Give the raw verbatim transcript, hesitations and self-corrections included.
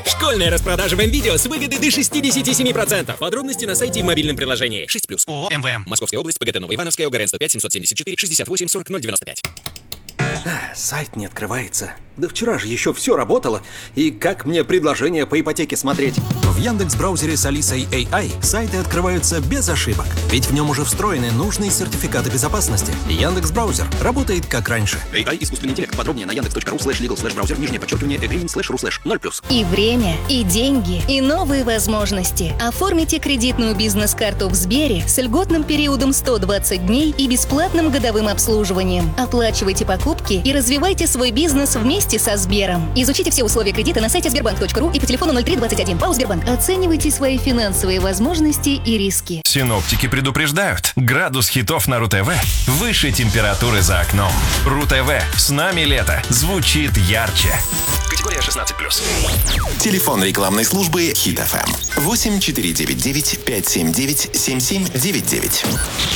Школьная распродажа в МВидео с выгодой до шестьдесят семь процентов. Подробности на сайте и в мобильном приложении. шесть плюс. ООО МВМ. Московская область, ПГТ Новоивановская, ОГРН сто пять семьсот семьдесят четыре шестьдесят восемь сорок ноль девяносто пять. Сайт не открывается. Да вчера же еще все работало. И как мне предложение по ипотеке смотреть? В Яндекс.Браузере с Алисой эй ай сайты открываются без ошибок. Ведь в нем уже встроены нужные сертификаты безопасности. Яндекс.Браузер работает как раньше. эй ай искусственный интеллект. Подробнее на яндекс.ру слэш legal слэш браузер, нижнее подчеркивание, agreement слэш ру слэш ноль плюс. И время, и деньги, и новые возможности. Оформите кредитную бизнес-карту в Сбере с льготным периодом сто двадцать дней и бесплатным годовым обслуживанием. Оплачивайте покупки и развивайте свой бизнес вместе со Сбером. Изучите все условия кредита на сайте сбербанк точка ру и по телефону ноль три двадцать один. ПАО Сбербанк. Оценивайте свои финансовые возможности и риски. Синоптики предупреждают. Градус хитов на РУ-ТВ выше температуры за окном. РУ-ТВ. С нами лето. Звучит ярче. Категория шестнадцать плюс. Телефон рекламной службы Хит эф эм восемь четыре девять девять пять семь девять семь семь девять девять.